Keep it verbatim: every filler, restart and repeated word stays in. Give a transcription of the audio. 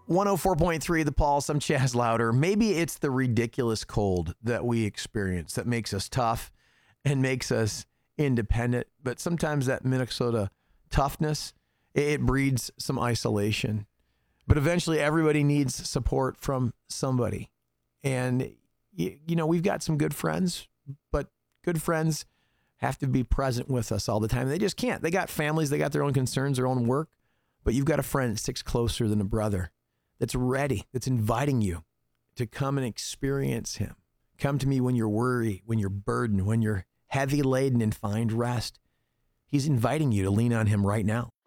one oh four point three The Pulse. I'm Chaz Louder. Maybe it's the ridiculous cold that we experience that makes us tough and makes us independent. But sometimes that Minnesota toughness, it breeds some isolation. But eventually everybody needs support from somebody. And, you, you know, we've got some good friends, but good friends have to be present with us all the time. They just can't. They got families. They got their own concerns, their own work. But you've got a friend that sticks closer than a brother, that's ready, that's inviting you to come and experience him. Come to me when you're worried, when you're burdened, when you're heavy laden and find rest. He's inviting you to lean on him right now.